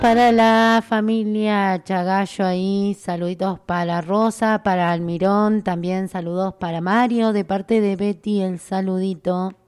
Para la familia Chagallo ahí, saluditos para Rosa, para Almirón, también saludos para Mario, de parte de Betty el saludito.